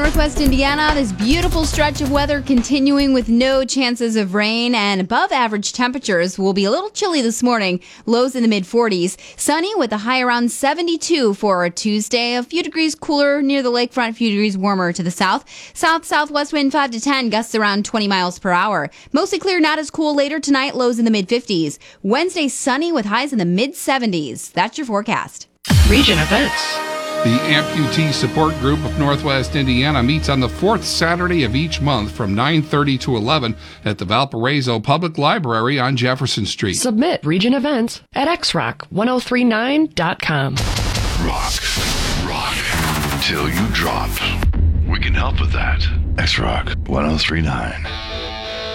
Northwest Indiana. This beautiful stretch of weather continuing with no chances of rain and above average temperatures. Will be a little chilly this morning. Lows in the mid 40s. Sunny with a high around 72 for Tuesday. A few degrees cooler near the lakefront, a few degrees warmer to the south. South-southwest wind 5 to 10, gusts around 20 miles per hour. Mostly clear, not as cool later tonight. Lows in the mid 50s. Wednesday sunny with highs in the mid 70s. That's your forecast. Region events. The Amputee Support Group of Northwest Indiana meets on the fourth Saturday of each month from 9:30 to 11 at the Valparaiso Public Library on Jefferson Street. Submit region events at xrock1039.com. Rock until you drop. We can help with that. Xrock 1039.